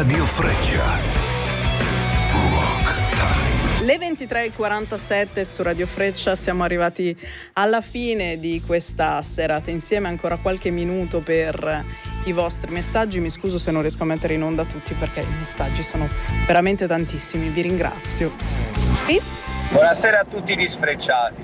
Radio Freccia. Rock Time. Le 23:47 su Radio Freccia, siamo arrivati alla fine di questa serata insieme, ancora qualche minuto per i vostri messaggi. Mi scuso se non riesco a mettere in onda tutti perché i messaggi sono veramente tantissimi, vi ringrazio. Buonasera a tutti gli sfrecciati.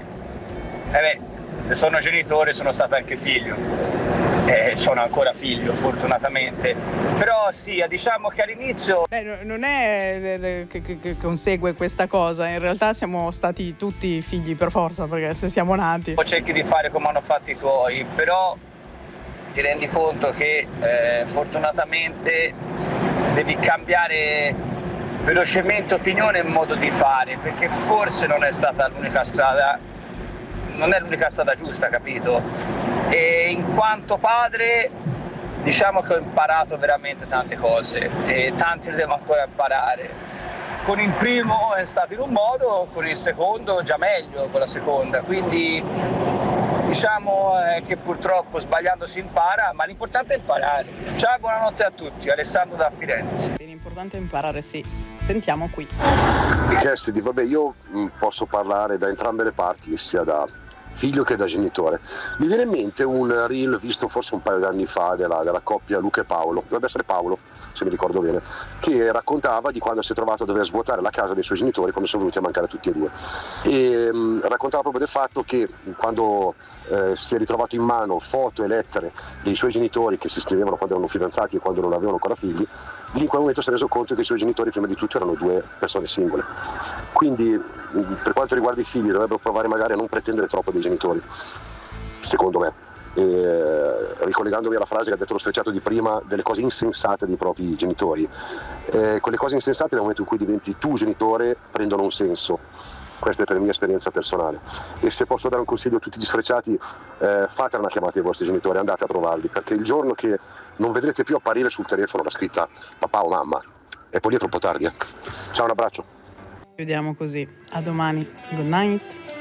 Se sono genitore sono stato anche figlio. Sono ancora figlio, fortunatamente. Però sì, diciamo che all'inizio... non è che consegue questa cosa, in realtà siamo stati tutti figli per forza, perché se siamo nati... Cerchi di fare come hanno fatto i tuoi, però ti rendi conto che fortunatamente devi cambiare velocemente opinione e modo di fare, perché forse non è stata l'unica strada, non è l'unica strada giusta, capito? E in quanto padre diciamo che ho imparato veramente tante cose e tanti ne devo ancora imparare. Con il primo è stato in un modo, con il secondo già meglio con la seconda, quindi diciamo che purtroppo sbagliando si impara, ma l'importante è imparare. Ciao, buonanotte a tutti, Alessandro da Firenze. Sì, l'importante è imparare, sì. Sentiamo qui. Cassidy, vabbè, io posso parlare da entrambe le parti, sia da figlio che da genitore. Mi viene in mente un reel visto forse un paio di anni fa della coppia Luca e Paolo, dovrebbe essere Paolo se mi ricordo bene, che raccontava di quando si è trovato a dover svuotare la casa dei suoi genitori, come sono venuti a mancare tutti e due, e raccontava proprio del fatto che quando si è ritrovato in mano foto e lettere dei suoi genitori che si scrivevano quando erano fidanzati e quando non avevano ancora figli, lì in quel momento si è reso conto che i suoi genitori prima di tutto erano due persone singole. Quindi per quanto riguarda i figli dovrebbero provare magari a non pretendere troppo dei genitori, secondo me. Ricollegandomi alla frase che ha detto lo sfrecciato di prima, delle cose insensate dei propri genitori, quelle cose insensate nel momento in cui diventi tu genitore prendono un senso. Questa è per mia esperienza personale, e se posso dare un consiglio a tutti gli sfrecciati, fate una chiamata ai vostri genitori, andate a trovarli, perché il giorno che non vedrete più apparire sul telefono la scritta papà o mamma, e poi lì è troppo tardi. Ciao, un abbraccio. Chiudiamo così, a domani, good night.